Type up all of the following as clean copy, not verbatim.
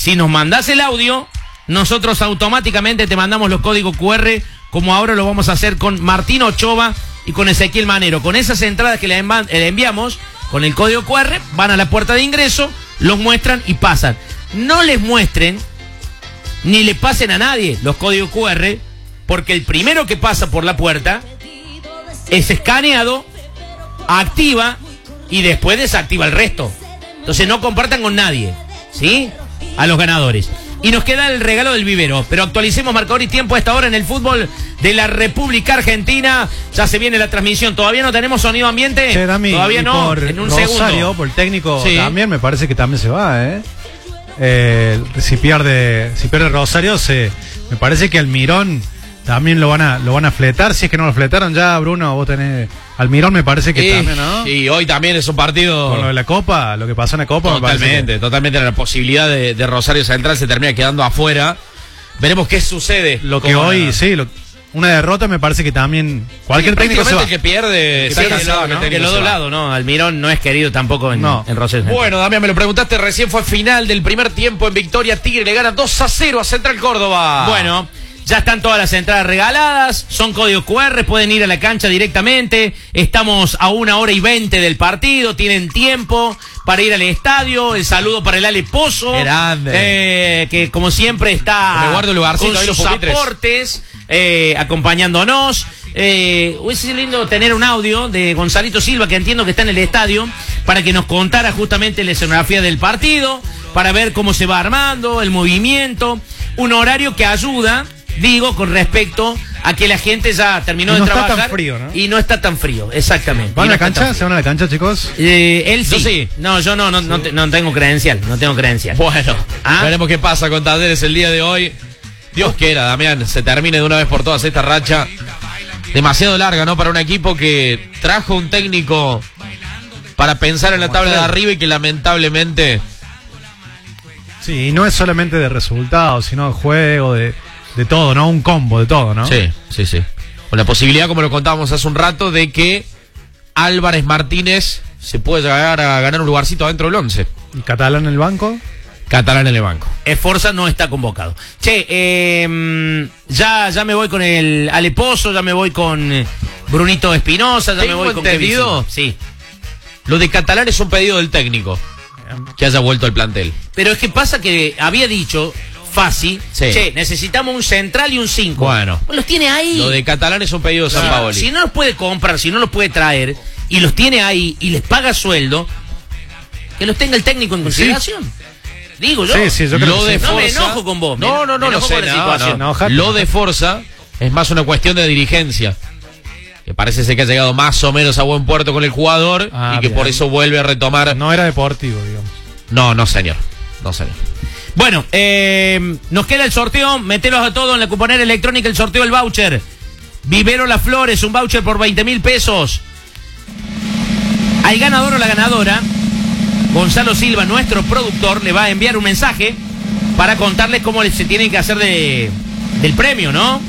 Si nos mandás el audio, nosotros automáticamente te mandamos los códigos QR, como ahora lo vamos a hacer con Martín Ochoa y con Ezequiel Manero. Con esas entradas que le enviamos, con el código QR, van a la puerta de ingreso, los muestran y pasan. No les muestren, ni le pasen a nadie los códigos QR, porque el primero que pasa por la puerta es escaneado, activa y después desactiva el resto. Entonces no compartan con nadie, ¿sí? A los ganadores. Y nos queda el regalo del vivero. Pero actualicemos marcador y tiempo a esta hora en el fútbol de la República Argentina. Ya se viene la transmisión. ¿Todavía no tenemos sonido ambiente? Che, Dami, todavía no, en un Rosario, segundo. por el técnico sí. También me parece que también se va, si pierde Rosario, me parece que Almirón también lo van a fletar. Si es que no lo fletaron ya, Bruno, vos tenés Almirón, me parece que también, ¿no? Y hoy también es un partido con lo de la Copa, lo que pasó en la Copa. Totalmente la posibilidad de Rosario Central se termina quedando afuera. Veremos qué sucede. Lo que hoy, una derrota me parece que también cualquier técnico se va. Que pierde está cansado, ¿no? Que los dos lados, ¿no? Almirón no es querido tampoco en Rosario Central. Bueno, Damián, me lo preguntaste recién, fue final del primer tiempo en victoria. Tigre le gana 2-0 a Central Córdoba. Bueno, ya están todas las entradas regaladas, son códigos QR, pueden ir a la cancha directamente. Estamos a 1:20 del partido, tienen tiempo para ir al estadio. El saludo para el Ale Pozo, que como siempre está me guardo el lugarcito, con sus aportes, acompañándonos. Hubiese sido lindo tener un audio de Gonzalito Silva, que entiendo que está en el estadio, para que nos contara justamente la escenografía del partido, para ver cómo se va armando, el movimiento, un horario que ayuda, digo, con respecto a que la gente ya terminó de trabajar. No está tan frío, ¿no? Y no está tan frío, exactamente. ¿Van a la cancha? ¿Se van a la cancha, chicos? Él sí. Yo sí. No, yo no tengo credencial, no tengo credencial. Bueno, veremos qué pasa con Talleres el día de hoy. Dios quiera, Damián, se termine de una vez por todas esta racha demasiado larga, ¿no? Para un equipo que trajo un técnico para pensar en la tabla de arriba y que lamentablemente... Sí, y no es solamente de resultados, sino de juego, de todo, ¿no? Un combo de todo, ¿no? Sí. Con la posibilidad, como lo contábamos hace un rato, de que Álvarez Martínez se puede llegar a ganar un lugarcito adentro del 11. ¿Y Catalán en el banco? Catalán en el banco. Esforza no está convocado. Che, ya me voy con el Ale Pozo, ya me voy con Brunito Espinosa, ya me voy con entendido. Sí. Lo de Catalán es un pedido del técnico que haya vuelto al plantel. Pero es que pasa que había dicho Fassi, che, necesitamos un central y un 5. Bueno, los tiene ahí. Lo de Catalán es un pedido de San Paoli. Si no los puede comprar, si no los puede traer y los tiene ahí y les paga sueldo, que los tenga el técnico en consideración. Sí. Digo yo. Sí, yo creo que no me enojo con vos. No lo sé. Lo de Forza es más una cuestión de dirigencia. Que parece ser que ha llegado más o menos a buen puerto con el jugador y que por eso vuelve a retomar. No era deportivo, digamos. No, señor. Bueno, nos queda el sorteo. Metelos a todos en la cuponera electrónica. El sorteo del voucher Vivero Las Flores, un voucher por 20.000 pesos. Al ganador o la ganadora, Gonzalo Silva, nuestro productor, le va a enviar un mensaje para contarles cómo se tienen que hacer del premio, ¿no?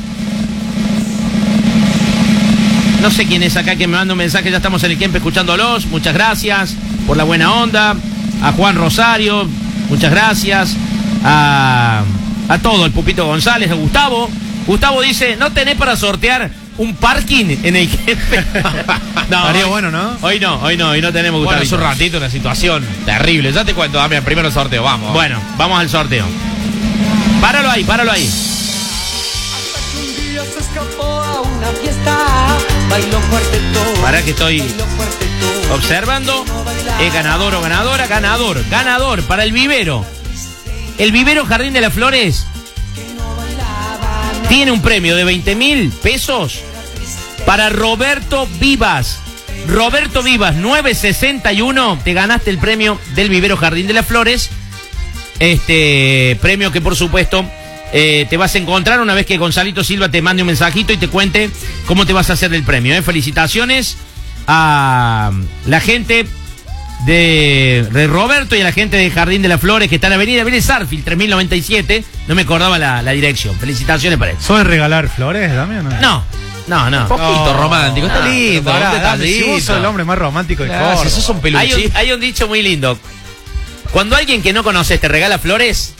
No sé quién es acá que me manda un mensaje. Ya estamos en el Kempe escuchándolos. Muchas gracias por la buena onda. A Juan Rosario, muchas gracias. A todo, el Pupito González, a Gustavo. Gustavo dice, ¿no tenés para sortear un parking en el Kempe? No, estaría bueno, ¿no? Hoy no tenemos, Gustavo. Bueno, es un ratito, una situación terrible. Ya te cuento, Damián, primero el sorteo, vamos. Bueno, vamos al sorteo. Páralo ahí. Para que estoy observando. Es ganador o ganadora. Ganador para el vivero. El vivero Jardín de las Flores tiene un premio de 20.000 pesos para Roberto Vivas. Roberto Vivas, 961. Te ganaste el premio del vivero Jardín de las Flores. Este premio que por supuesto te vas a encontrar una vez que Gonzalito Silva te mande un mensajito y te cuente cómo te vas a hacer el premio. Felicitaciones a la gente de Roberto y a la gente de Jardín de las Flores, que está en la avenida Vélez Sarsfield 3097. No me acordaba la dirección. Felicitaciones para eso. ¿Sos de regalar flores, Damián? No. Un poquito romántico, está lindo. Si vos sos el hombre más romántico de Córdoba. Si sos un peluchín. Hay un dicho muy lindo. Cuando alguien que no conoces te regala flores,